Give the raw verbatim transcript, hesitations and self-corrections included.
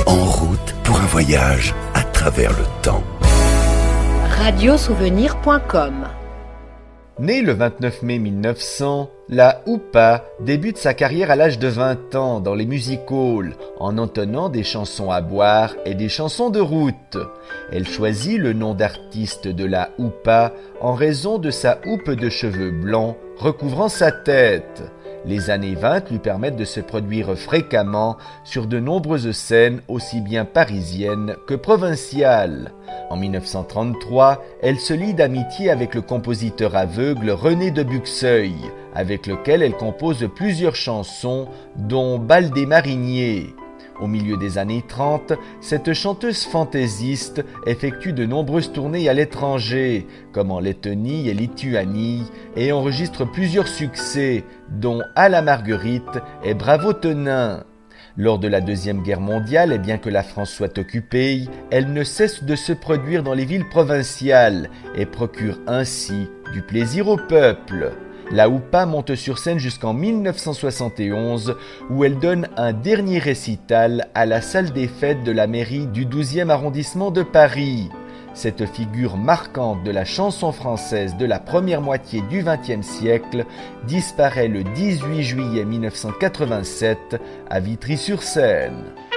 En route pour un voyage à travers le temps. radio souvenir point com. Née le vingt-neuf mai mille neuf cents, la Houpa débute sa carrière à l'âge de vingt ans dans les music-halls en entonnant des chansons à boire et des chansons de route. Elle choisit le nom d'artiste de la Houpa en raison de sa houppe de cheveux blancs recouvrant sa tête. Les années vingt lui permettent de se produire fréquemment sur de nombreuses scènes aussi bien parisiennes que provinciales. En mille neuf cent trente-trois, elle se lie d'amitié avec le compositeur aveugle René de Buxeuil, avec lequel elle compose plusieurs chansons, dont Bal des mariniers. Au milieu des années trente, cette chanteuse fantaisiste effectue de nombreuses tournées à l'étranger, comme en Lettonie et Lituanie, et enregistre plusieurs succès, dont À la Marguerite et Bravo Tenin. Lors de la Deuxième Guerre mondiale, et bien que la France soit occupée, elle ne cesse de se produire dans les villes provinciales et procure ainsi du plaisir au peuple. La Houpa monte sur scène jusqu'en mille neuf cent soixante et onze, où elle donne un dernier récital à la salle des fêtes de la mairie du douzième arrondissement de Paris. Cette figure marquante de la chanson française de la première moitié du vingtième siècle disparaît le dix-huit juillet mille neuf cent quatre-vingt-sept à Vitry-sur-Seine.